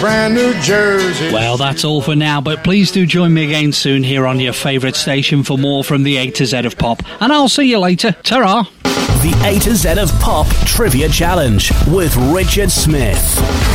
Brand New Jersey. Well, that's all for now, but please do join me again soon here on your favourite station for more from the A to Z of Pop. And I'll see you later. Ta-ra! The A to Z of Pop Trivia Challenge with Richard Smith.